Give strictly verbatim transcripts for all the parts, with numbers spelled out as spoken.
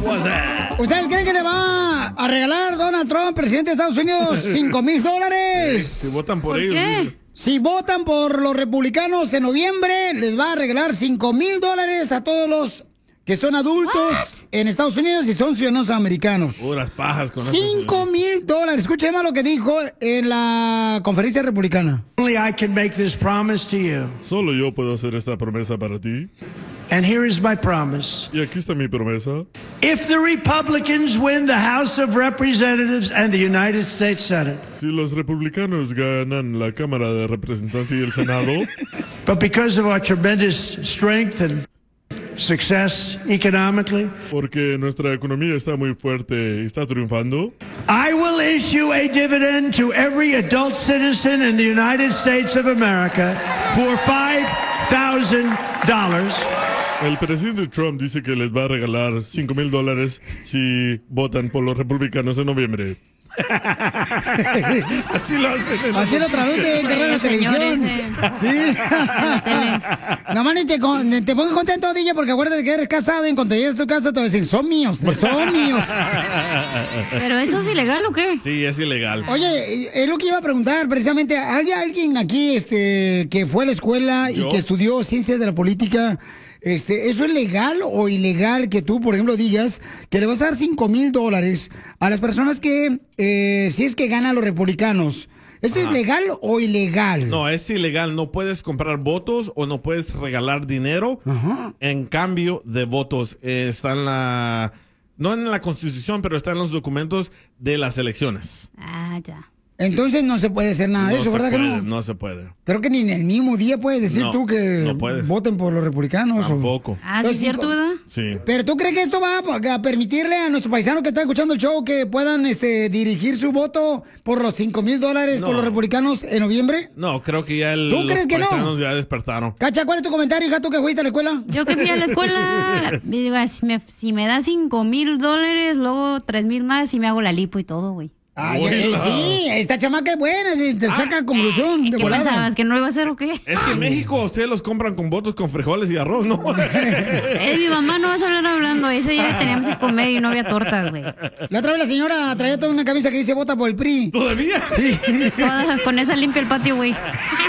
¿Ustedes creen que le va a regalar Donald Trump, presidente de Estados Unidos, cinco mil dólares? Si votan por, ¿Por ellos. qué? Si votan por los republicanos en noviembre, les va a regalar cinco mil dólares a todos los que son adultos What? en Estados Unidos y son ciudadanos americanos. Puras pajas con cinco mil dólares. Escuchen más lo que dijo en la conferencia republicana. Only I can make this promise to you. Solo yo puedo hacer esta promesa para ti. And here is my promise. Y aquí está mi promesa. If the Republicans win the House of Representatives and the United States Senate. Si los republicanos ganan la Cámara de Representantes y el Senado. But because of our tremendous strength and success economically, porque nuestra economía está muy fuerte y está triunfando, I will issue a dividend to every adult citizen in the United States of America for five thousand dollars. El presidente Trump dice que les va a regalar cinco mil dólares si votan por los republicanos en noviembre. Así lo hacen. Así lo traduce en la televisión. Sí. Nomás ni te, te pongas contento, D J, porque acuérdate que eres casado y en cuanto llegues a tu casa te vas a decir, son míos, son míos. ¿Pero eso es ilegal o qué? Sí, es ilegal. Oye, es lo que iba a preguntar precisamente. ¿Hay alguien aquí este, que fue a la escuela ¿Yo? y que estudió ciencias de la política? Este, ¿Eso es legal o ilegal que tú, por ejemplo, digas que le vas a dar cinco mil dólares a las personas que, eh, si es que ganan los republicanos? ¿Eso Ajá. es legal o ilegal? No, es ilegal. No puedes comprar votos o no puedes regalar dinero Ajá. en cambio de votos. Eh, está en la... No en la Constitución, pero está en los documentos de las elecciones. Ah, ya. Entonces no se puede hacer nada de no eso, ¿verdad puede, que no? No se puede. Creo que ni en el mismo día puedes decir no, tú que no voten por los republicanos. Tampoco. O... Ah, ¿sí es cierto, verdad? Sí. Pero ¿tú crees que esto va a permitirle a nuestros paisanos que están escuchando el show que puedan este, dirigir su voto por los cinco mil dólares no. por los republicanos en noviembre? No, creo que ya el, ¿Tú crees los que paisanos no? ya despertaron. Cacha, ¿cuál es tu comentario, hija, tú que fuiste a la escuela? Yo que fui a la escuela, digo, si me, si me da cinco mil dólares, luego tres mil más y me hago la lipo y todo, güey. Ay, eh, sí, esta chamaca es buena, te ah, saca conclusión de ¿Qué volada. pensabas? ¿Que no lo iba a hacer o qué? Es que en México ustedes los compran con votos con frijoles y arroz, ¿no? Eh, mi mamá no vas a hablar hablando. Ese día teníamos que comer y no había tortas, güey. La otra vez la señora traía toda una camisa que dice vota por el P R I. ¿Todavía? Sí. Toda, con esa limpia el patio, güey.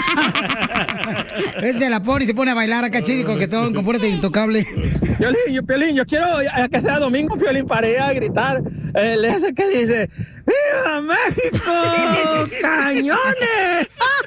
Ese se la pone y se pone a bailar acá, chico, que todo con purete intocable. Piolín, yo, Piolín, yo quiero que sea domingo, Piolín, para ir a gritar. El ese que dice, ¡Viva México! ¡Cañones!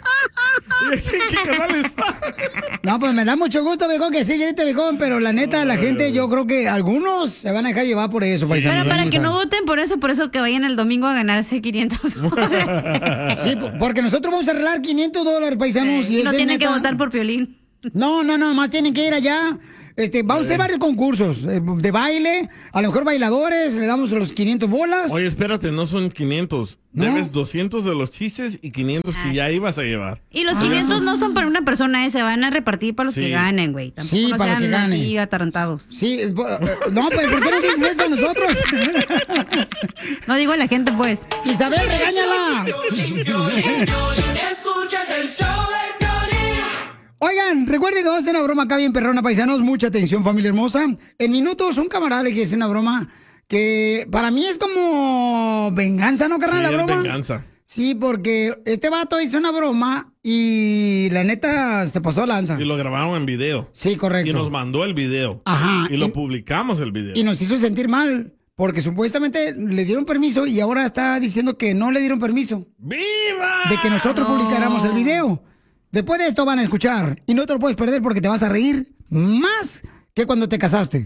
¿Qué canal está? No, pues me da mucho gusto, viejón, que sí grite, viejón, pero la neta, la gente, yo creo que algunos se van a dejar llevar por eso. Sí, pero para que no voten por eso, por eso que vayan el domingo a ganarse quinientos dólares. Sí, porque nosotros vamos a arreglar quinientos dólares, paisanos. Sí, y no tienen neta... que votar por Piolín. No, no, no, más tienen que ir allá. Este, vamos a hacer varios concursos eh, de baile, a lo mejor bailadores, le damos los quinientos bolas. Oye, espérate, no son quinientos. ¿No? Debes doscientos de los chistes y quinientos que ya ibas a llevar. Y los quinientos ah, no son para una persona, eh, se van a repartir para los sí. que ganen, güey. Tampoco sí, no para sean que ganen. Así atarantados. Sí, no, pues ¿por qué no dices eso a nosotros? No digo a la gente, pues. Isabel, regáñala. Escuchas el show de Piolín. Oigan, recuerden que vamos a hacer una broma acá bien perrona, paisanos. Mucha atención, familia hermosa. En minutos, un camarada le quiere hacer una broma que para mí es como venganza, ¿no, carnal? Sí, la broma. Es venganza. Sí, porque este vato hizo una broma y la neta se pasó lanza. Y lo grabaron en video. Sí, correcto. Y nos mandó el video. Ajá. Y lo y, publicamos el video. Y nos hizo sentir mal. Porque supuestamente le dieron permiso y ahora está diciendo que no le dieron permiso. ¡Viva! De que nosotros no. publicáramos el video. Después de esto van a escuchar. Y no te lo puedes perder porque te vas a reír más que cuando te casaste.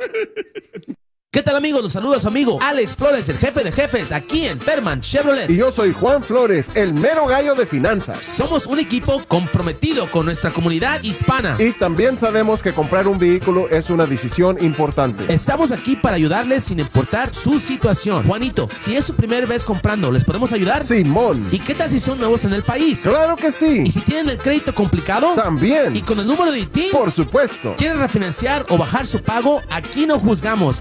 ¿Qué tal, amigos? Los saluda su amigo Alex Flores, el jefe de jefes, aquí en Perman Chevrolet. Y yo soy Juan Flores, el mero gallo de finanzas. Somos un equipo comprometido con nuestra comunidad hispana. Y también sabemos que comprar un vehículo es una decisión importante. Estamos aquí para ayudarles sin importar su situación. Juanito, si es su primera vez comprando, ¿les podemos ayudar? Simón. ¿Y qué tal si son nuevos en el país? Claro que sí. ¿Y si tienen el crédito complicado? También. ¿Y con el número de I T I N? Por supuesto. ¿Quieren refinanciar o bajar su pago? Aquí no juzgamos, aquí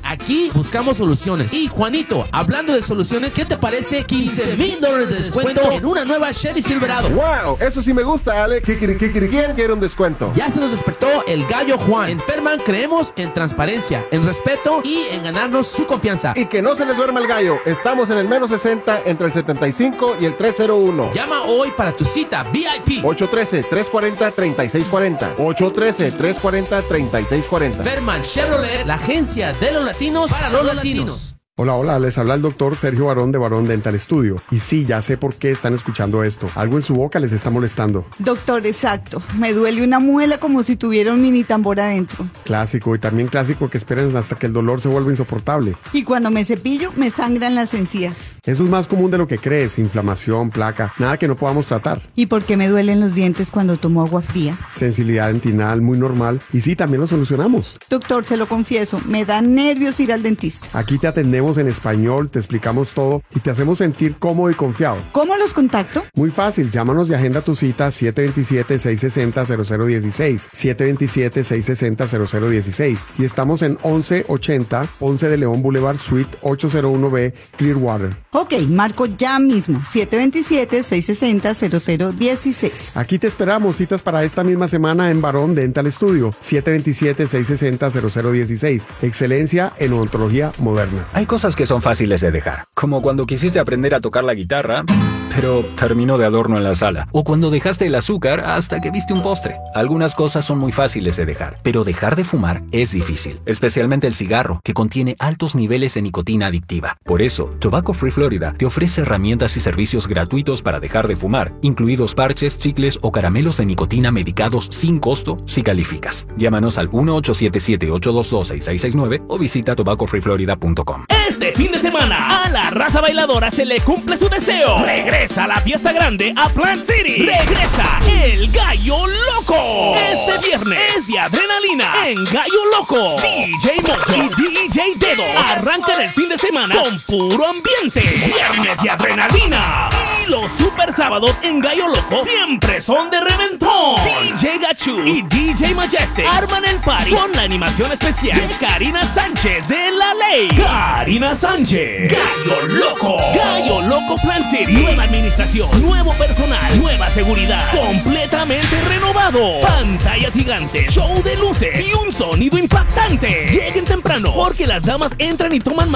Aquí buscamos soluciones. Y Juanito, hablando de soluciones, ¿qué te parece quince mil dólares de descuento en una nueva Chevy Silverado? ¡Wow! Eso sí me gusta, Alex. ¿Quién quiere un descuento? Ya se nos despertó el gallo Juan. En Ferman creemos en transparencia, en respeto y en ganarnos su confianza. Y que no se les duerma el gallo. Estamos en el menos sesenta entre el setenta y cinco y el trescientos uno. Llama hoy para tu cita V I P. ocho uno tres, tres cuatro cero, tres seis cuatro cero. ocho uno tres, tres cuatro cero, tres seis cuatro cero. Ferman Chevrolet, la agencia de los latinos para los latinos. Hola, hola, les habla el doctor Sergio Barón de Barón Dental Studio. Y sí, ya sé por qué están escuchando esto. Algo en su boca les está molestando. Doctor, exacto. Me duele una muela como si tuviera un mini tambor adentro. Clásico, y también clásico que esperen hasta que el dolor se vuelva insoportable. Y cuando me cepillo, me sangran las encías. Eso es más común de lo que crees. Inflamación, placa, nada que no podamos tratar. ¿Y por qué me duelen los dientes cuando tomo agua fría? Sensibilidad dentinal, muy normal. Y sí, también lo solucionamos. Doctor, se lo confieso, me da nervios ir al dentista. Aquí te atendemos en español, te explicamos todo y te hacemos sentir cómodo y confiado. ¿Cómo los contacto? Muy fácil, llámanos y agenda tu cita siete dos siete, seis seis cero, cero cero uno seis, siete dos siete, seis seis cero, cero cero uno seis, y estamos en once ochenta, once de León Boulevard, Suite ochocientos uno B, Clearwater. Ok, marco ya mismo, siete dos siete, seis seis cero, cero cero uno seis. Aquí te esperamos, citas para esta misma semana en Barón Dental Studio, siete dos siete, seis seis cero, cero cero uno seis. Excelencia en odontología moderna. Hay cosas que son fáciles de dejar, como cuando quisiste aprender a tocar la guitarra, pero terminó de adorno en la sala, o cuando dejaste el azúcar hasta que viste un postre. Algunas cosas son muy fáciles de dejar, pero dejar de fumar es difícil, especialmente el cigarro, que contiene altos niveles de nicotina adictiva. Por eso, Tobacco Free Florida te ofrece herramientas y servicios gratuitos para dejar de fumar, incluidos parches, chicles o caramelos de nicotina medicados sin costo si calificas. Llámanos al uno ocho siete siete, ocho dos dos, seis seis seis nueve o visita tobacco free florida punto com. Este fin de semana, a la raza bailadora se le cumple su deseo. Regresa a la fiesta grande a Plant City. Regresa el Gallo Loco. Este viernes es de adrenalina en Gallo Loco. D J Mojo y D J Dedo arrancan el fin de semana con puro ambiente. Viernes de adrenalina. Y los super sábados en Gallo Loco siempre son de reventón. D J Gachu y D J Majestic arman el party con la animación especial de Karina Sánchez de La Ley. Karina Sánchez, Gallo Loco. Gallo Loco Plant City. Nueva administración, nuevo personal, nueva seguridad, completamente renovado. Pantallas gigantes, show de luces y un sonido impactante. Lleguen temprano porque las damas entran y toman